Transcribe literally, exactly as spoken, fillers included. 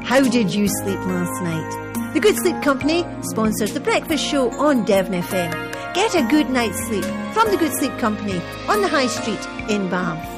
How did you sleep last night? The Good Sleep Company sponsors the breakfast show on Devon F M. Get a good night's sleep from the Good Sleep Company on the High Street in Bath.